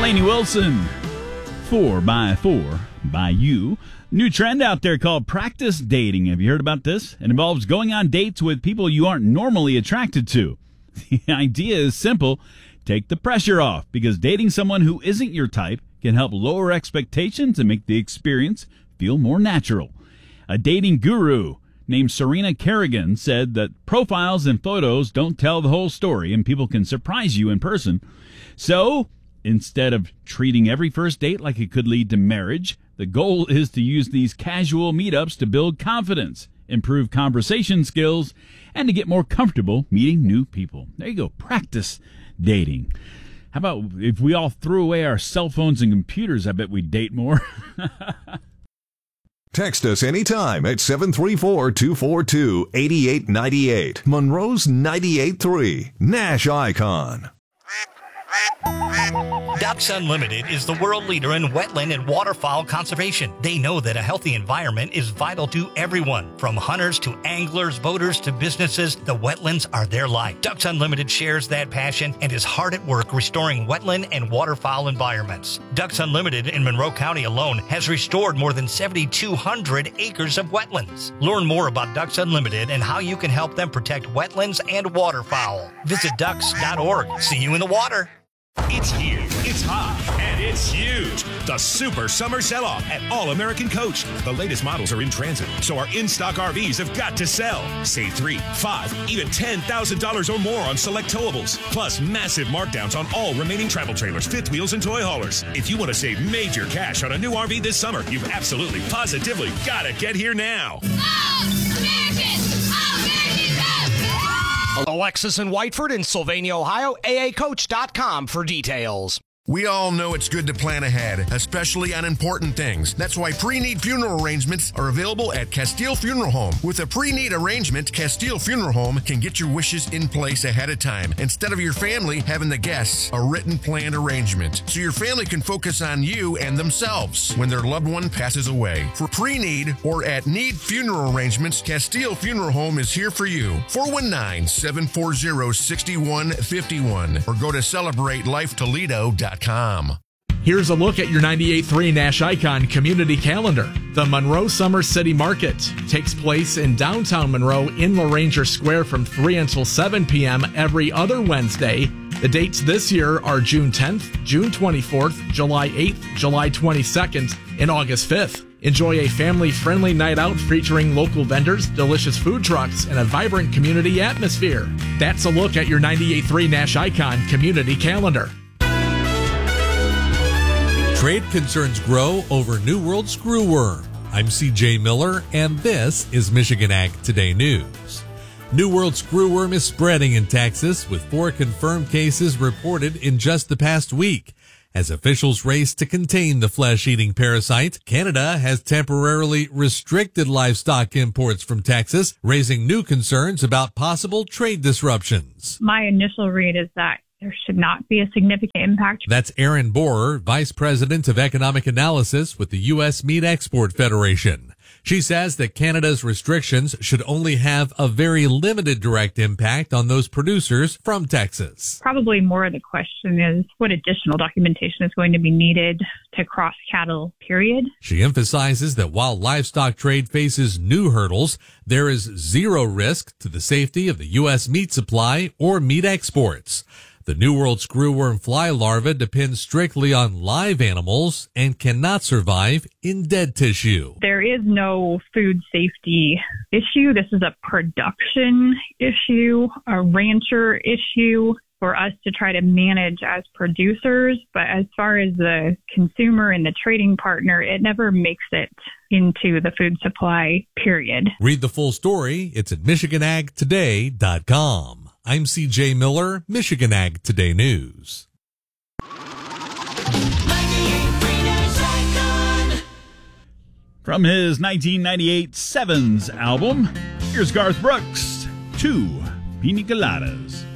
Lainey Wilson, 4x4 by you. New trend out there called practice dating. Have you heard about this? It involves going on dates with people you aren't normally attracted to. The idea is simple. Take the pressure off, because dating someone who isn't your type can help lower expectations and make the experience feel more natural. A dating guru named Serena Kerrigan said that profiles and photos don't tell the whole story, and people can surprise you in person. So, instead of treating every first date like it could lead to marriage, the goal is to use these casual meetups to build confidence, improve conversation skills, and to get more comfortable meeting new people. There you go. Practice dating. How about if we all threw away our cell phones and computers? I bet we'd date more. Text us anytime at 734-242-8898. Monroe's 98.3 Nash Icon. Ducks Unlimited is the world leader in wetland and waterfowl conservation. They know that a healthy environment is vital to everyone. From hunters to anglers, boaters to businesses, the wetlands are their life. Ducks Unlimited shares that passion and is hard at work restoring wetland and waterfowl environments. Ducks Unlimited in Monroe County alone has restored more than 7,200 acres of wetlands. Learn more about Ducks Unlimited and how you can help them protect wetlands and waterfowl. Visit ducks.org. See you in the water. It's here, it's hot, and it's huge. The Super Summer Sell-Off at All-American Coach. The latest models are in transit, so our in-stock RVs have got to sell. Save $3, $5, even $10,000 or more on select towables. Plus massive markdowns on all remaining travel trailers, fifth wheels, and toy haulers. If you want to save major cash on a new RV this summer, you've absolutely, positively got to get here now. Alexis and Whiteford in Sylvania, Ohio, aacoach.com for details. We all know it's good to plan ahead, especially on important things. That's why pre-need funeral arrangements are available at Castile Funeral Home. With a pre-need arrangement, Castile Funeral Home can get your wishes in place ahead of time, instead of your family having to guess a written planned arrangement. So your family can focus on you and themselves when their loved one passes away. For pre-need or at need funeral arrangements, Castile Funeral Home is here for you. 419-740-6151 or go to CelebrateLifeToledo.com. Here's a look at your 98.3 Nash Icon community calendar. The Monroe Summer City Market takes place in downtown Monroe in LaRanger Square from 3 until 7 p.m. every other Wednesday. The dates this year are June 10th, June 24th, July 8th, July 22nd, and August 5th. Enjoy a family-friendly night out featuring local vendors, delicious food trucks, and a vibrant community atmosphere. That's a look at your 98.3 Nash Icon community calendar. Trade concerns grow over New World screwworm. I'm CJ Miller, and this is Michigan Ag Today News. New World screwworm is spreading in Texas, with 4 confirmed cases reported in just the past week. As officials race to contain the flesh-eating parasite, Canada has temporarily restricted livestock imports from Texas, raising new concerns about possible trade disruptions. My initial read is that there should not be a significant impact. That's Erin Borer, Vice President of Economic Analysis with the U.S. Meat Export Federation. She says that Canada's restrictions should only have a very limited direct impact on those producers from Texas. Probably more of the question is what additional documentation is going to be needed to cross cattle, period. She emphasizes that while livestock trade faces new hurdles, there is zero risk to the safety of the U.S. meat supply or meat exports. The New World screwworm fly larva depends strictly on live animals and cannot survive in dead tissue. There is no food safety issue. This is a production issue, a rancher issue for us to try to manage as producers. But as far as the consumer and the trading partner, it never makes it into the food supply, period. Read the full story. It's at MichiganAgToday.com. I'm CJ Miller, Michigan Ag Today News. From his 1998 Sevens album, here's Garth Brooks, 2 Pina Coladas.